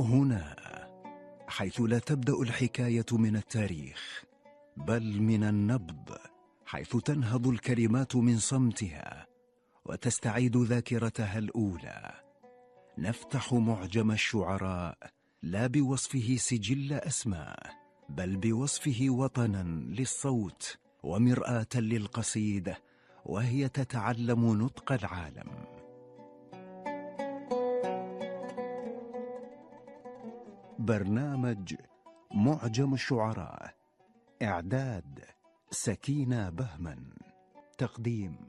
هنا، حيث لا تبدأ الحكاية من التاريخ بل من النبض، حيث تنهض الكلمات من صمتها وتستعيد ذاكرتها الأولى، نفتح معجم الشعراء لا بوصفه سجل أسماء، بل بوصفه وطنا للصوت ومرآة للقصيدة وهي تتعلم نطق العالم. برنامج معجم الشعراء، إعداد سكينة بهمن، تقديم